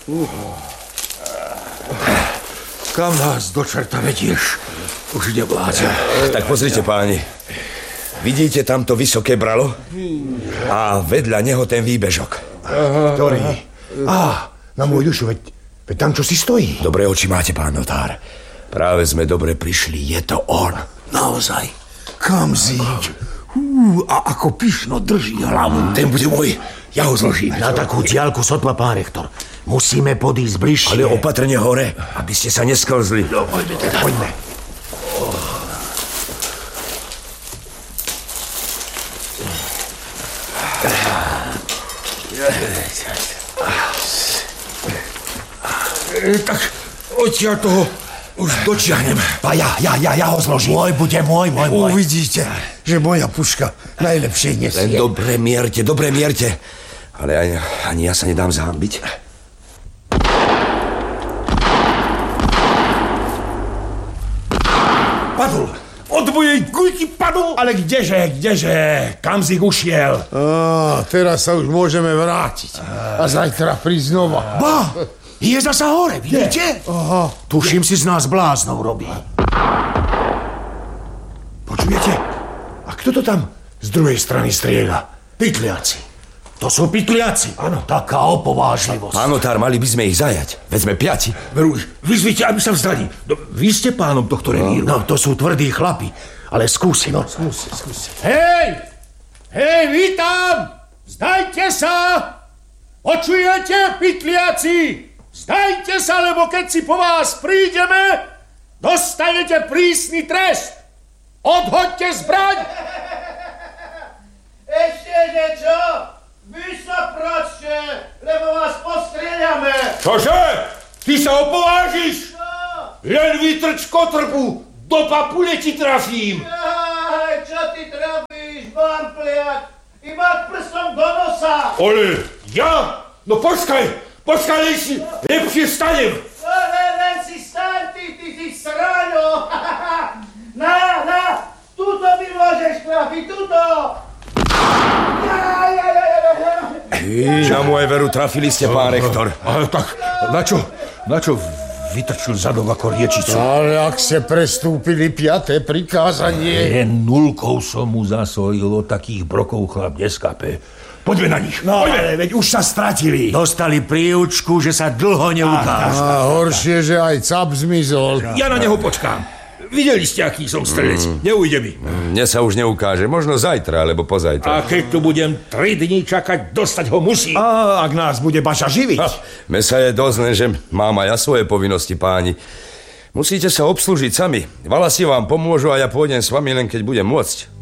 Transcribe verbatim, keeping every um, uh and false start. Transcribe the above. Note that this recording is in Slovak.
Kam nás do čerta vedieš? Už nevládzem. Tak pozrite, páni. Vidíte tamto vysoké bralo? A vedľa neho ten výbežok. Ktorý? Á, na môj dušu, veď, veď tam čo si stojí. Dobré oči máte, pán notár. Práve sme dobre prišli, je to on. Naozaj. Kamzík. Hú, a ako pyšno drží hlavu. Ten bude môj. Ja ho zložím. Na takú diaľku sotva, pán rektor. Musíme podísť bližšie. Ale opatrne hore, aby ste sa nesklzli. No, poďme teda. Poďme. E, tak odtiaľ toho už dočiahnem. A ja, ja, ja, ja ho zložím. Môj bude môj, môj, môj. Uvidíte, že moja puška najlepšie nesie. Len dobre mierte, dobre mierte. Ale ani, ani ja sa nedám zahambiť. Padol. Od mojej guľky padol. Ale kdeže, kdeže? Kamzík ušiel. Á, teraz sa už môžeme vrátiť. A zajtra prísť znova. Ba, je zasa hore, vidíte? Aha. Tuším si z nás bláznou robí. Počujete? A kto to tam z druhej strany strieľa? Pytliaci. To sú pytliaci. Áno. Taká opovážlivosť. Pán notár, mali by sme ich zajať. Veď sme piati. Veru, vyzvite, aby sa vzdali. No, vy ste pánom tohto revíru. No, to sú tvrdí chlapi. Ale skúsi, no. Skúsi, skúsi. Hej! Hej, vy tam! Vzdajte sa! Počujete, pytliaci? Vzdajte sa, lebo keď si po vás prídeme, dostanete prísny trest. Odhoďte zbraň! Ešte niečo? Vy sa proste, lebo vás postrieľame. Čože? Ty sa opovážiš? No. Len vytrč kotrbu, do papule ti trafím. Aj, čo ty trafíš, bampliak? Iba prstom do nosa. Ale ja? No počkaj, počkaj, len si lepšie stanem. No, len, len si staň, ty, ty, ty sráňo. Na, na, tuto mi môžeš trafiť, tuto. Ja, ja, ja, ja, ja. Čo môj veru, trafili ste, pán rektor. Ale tak, na čo, na čo vytrčil zadok ako riečicu? Ale ak ste prestúpili piaté prikázanie... Len nulkou som mu zasojil, od takých brokov chlap neskape. Poďme na nich, No, poďme. ale veď už sa stratili. Dostali príučku, že sa dlho neukážu. A horšie, že aj cap zmizol. Ja na neho počkám. Videli ste, aký som strelec. Mm. Neujde mi. Mne sa už neukáže. Možno zajtra, alebo pozajtra. A keď tu budem tri dni čakať, dostať ho musí. A ak nás bude Baša živiť. Ha, mesa je dosť, len, že mám aj ja svoje povinnosti, páni. Musíte sa obslúžiť sami. Valasi vám pomôžu a ja pôjdem s vami, len keď budem môcť.